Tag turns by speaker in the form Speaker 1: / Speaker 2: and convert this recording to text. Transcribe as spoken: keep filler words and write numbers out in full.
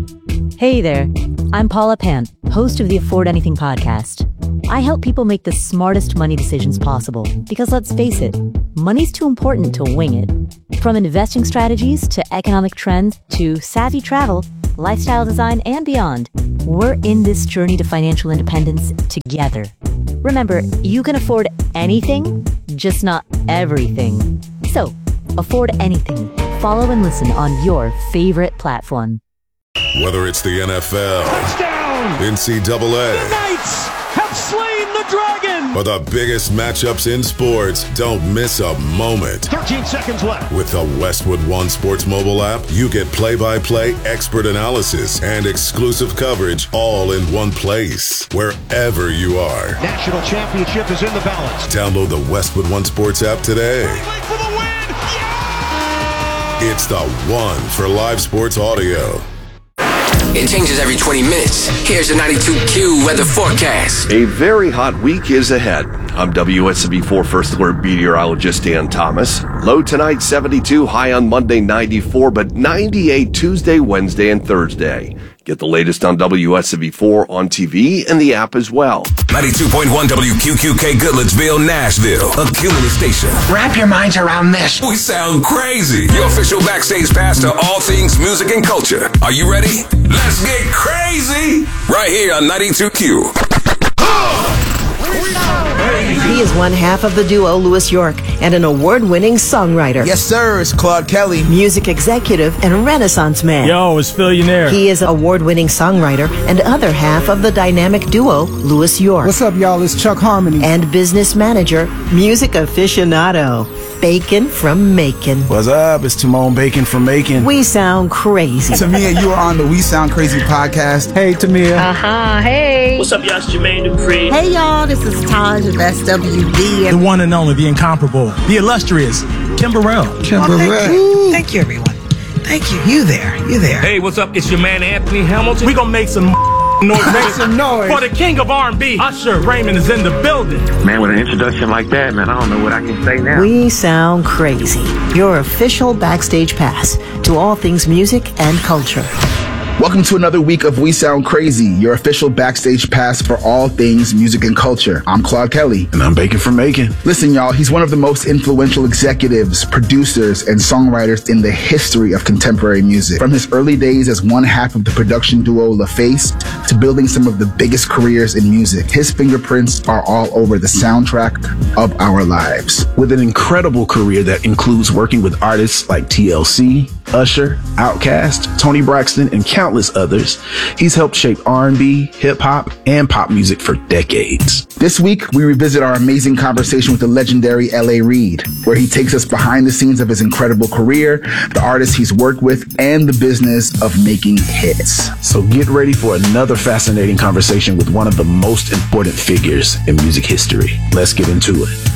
Speaker 1: Hey there, I'm Paula Pant, host of the Afford Anything podcast. I help people make the smartest money decisions possible because let's face it, money's too important to wing it. From investing strategies to economic trends to savvy travel, lifestyle design, and beyond, we're in this journey to financial independence together. Remember, you can afford anything, just not everything. So, afford anything. Follow and listen on your favorite platform.
Speaker 2: Whether it's the N F L,
Speaker 3: touchdown,
Speaker 2: N C double A,
Speaker 3: the Knights have slain the dragon,
Speaker 2: or the biggest matchups in sports, don't miss a moment.
Speaker 3: thirteen seconds left.
Speaker 2: With the Westwood One Sports mobile app, you get play-by-play expert analysis and exclusive coverage all in one place, wherever you are.
Speaker 3: National championship is in the balance.
Speaker 2: Download the Westwood One Sports app today.
Speaker 3: Wait for the win! Yeah!
Speaker 2: It's the one for live sports audio.
Speaker 4: It changes every twenty minutes. Here's the ninety-two Q weather forecast.
Speaker 5: A very hot week is ahead. I'm W S B four First Alert meteorologist Dan Thomas. Low tonight, seventy-two. High on Monday, ninety-four. But ninety-eight Tuesday, Wednesday, and Thursday. Get the latest on W S B four on T V and the app as well.
Speaker 4: ninety-two point one W Q Q K Goodlettsville, Nashville. A Cumulus station.
Speaker 6: Wrap your minds around this.
Speaker 4: We sound crazy. Your official backstage pass to all things music and culture. Are you ready? Let's get crazy. Right here on ninety-two Q.
Speaker 7: He is one half of the duo Louis York and an award-winning songwriter.
Speaker 8: Yes, sir. It's Claude Kelly.
Speaker 7: Music executive and Renaissance man.
Speaker 9: Yo, it's Phillionaire.
Speaker 7: He is award-winning songwriter and other half of the dynamic duo Louis York.
Speaker 8: What's up, y'all? It's Chuck Harmony.
Speaker 7: And business manager, music aficionado, Bacon from Macon.
Speaker 8: What's up? It's Timon Bacon from Macon.
Speaker 7: We sound crazy.
Speaker 8: Tamia, you are on the We Sound Crazy podcast.
Speaker 9: Hey, Tamia.
Speaker 10: Uh-huh. Hey.
Speaker 11: What's up, y'all? It's Jermaine Dupri.
Speaker 12: Hey, y'all. This is Taj of S W D.
Speaker 9: The one and only, the incomparable, the illustrious Kim Burrell.
Speaker 8: Kim
Speaker 12: oh,
Speaker 8: Burrell.
Speaker 12: Thank you. Thank you, everyone. Thank you. You there. You there.
Speaker 11: Hey, what's up? It's your man, Anthony Hamilton.
Speaker 9: We gonna make some noise. Make some noise. For the king of R and B, Usher Raymond is in the building.
Speaker 13: Man, with an introduction like that, man, I don't know what I can say now.
Speaker 7: We sound crazy. Your official backstage pass to all things music and culture.
Speaker 14: Welcome to another week of We Sound Crazy, your official backstage pass for all things music and culture. I'm Claude Kelly.
Speaker 8: And I'm Bacon from Macon.
Speaker 14: Listen, y'all, he's one of the most influential executives, producers, and songwriters in the history of contemporary music. From his early days as one half of the production duo LaFace to building some of the biggest careers in music, his fingerprints are all over the soundtrack of our lives.
Speaker 8: With an incredible career that includes working with artists like T L C, Usher, Outkast, Toni Braxton, and countless others, he's helped shape R and B, hip-hop, and pop music for decades.
Speaker 14: This week, we revisit our amazing conversation with the legendary L A Reid, where he takes us behind the scenes of his incredible career, the artists he's worked with, and the business of making hits.
Speaker 8: So get ready for another fascinating conversation with one of the most important figures in music history. Let's get into it.